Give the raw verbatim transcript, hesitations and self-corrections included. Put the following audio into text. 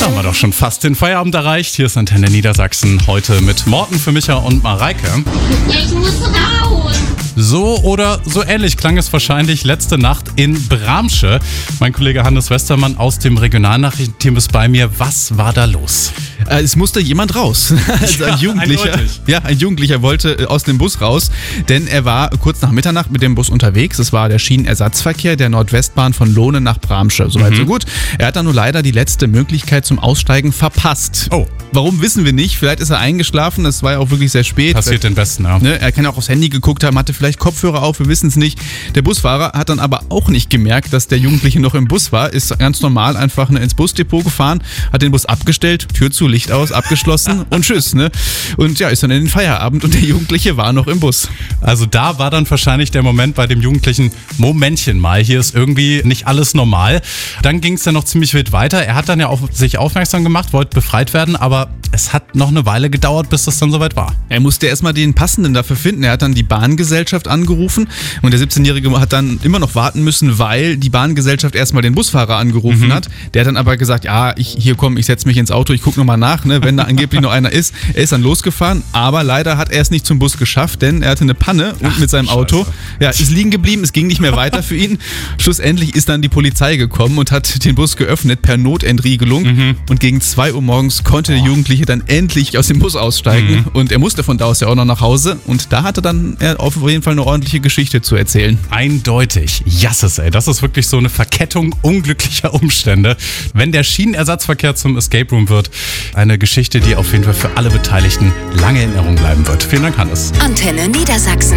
haben wir doch schon fast den Feierabend erreicht. Hier ist Antenne Niedersachsen, heute mit Morten für Micha und Mareike. Ich muss raus. So oder so ähnlich klang es wahrscheinlich letzte Nacht in Bramsche. Mein Kollege Hannes Westermann aus dem Regionalnachrichtenteam ist bei mir. Was war da los? Äh, es musste jemand raus. Also ein Ja, Jugendlicher, eindeutig. ja, ein Jugendlicher wollte aus dem Bus raus, denn er war kurz nach Mitternacht mit dem Bus unterwegs. Es war der Schienenersatzverkehr der Nordwestbahn von Lohne nach Bramsche. Soweit so gut. Er hat dann nur leider die letzte Möglichkeit zum Aussteigen verpasst. Oh. Warum, wissen wir nicht. Vielleicht ist er eingeschlafen. Es war ja auch wirklich sehr spät. Passiert den Besten, ja. Ne, er kann ja auch aufs Handy geguckt haben, hatte vielleicht Kopfhörer auf, wir wissen es nicht. Der Busfahrer hat dann aber auch nicht gemerkt, dass der Jugendliche noch im Bus war, ist ganz normal einfach ne, ins Busdepot gefahren, hat den Bus abgestellt, Tür zu, Licht aus, abgeschlossen und tschüss. Ne? Und ja, ist dann in den Feierabend und der Jugendliche war noch im Bus. Also da war dann wahrscheinlich der Moment bei dem Jugendlichen, Momentchen mal, hier ist irgendwie nicht alles normal. Dann ging es dann noch ziemlich wild weiter. Er hat dann ja auf sich aufmerksam gemacht, wollte befreit werden, aber es hat noch eine Weile gedauert, bis das dann soweit war. Er musste erstmal den Passenden dafür finden. Er hat dann die Bahngesellschaft angerufen und der siebzehnjährige hat dann immer noch warten müssen, weil die Bahngesellschaft erstmal den Busfahrer angerufen Mhm. hat. Der hat dann aber gesagt, ja, ich hier komm, ich setze mich ins Auto, ich gucke nochmal nach, ne, wenn da angeblich noch einer ist. Er ist dann losgefahren, aber leider hat er es nicht zum Bus geschafft, denn er hatte eine Panne und Ach, mit seinem Auto. Scheiße. Ja, ist liegen geblieben, es ging nicht mehr weiter für ihn. Schlussendlich ist dann die Polizei gekommen und hat den Bus geöffnet per Notentriegelung Mhm. und gegen zwei Uhr morgens konnte der Jugendliche dann endlich aus dem Bus aussteigen Mhm. und er musste von da aus ja auch noch nach Hause und da hatte dann er auf jeden Fall eine ordentliche Geschichte zu erzählen. Eindeutig. Jasses, ey. Das ist wirklich so eine Verkettung unglücklicher Umstände. Wenn der Schienenersatzverkehr zum Escape Room wird, eine Geschichte, die auf jeden Fall für alle Beteiligten lange in Erinnerung bleiben wird. Vielen Dank, Hannes. Antenne Niedersachsen.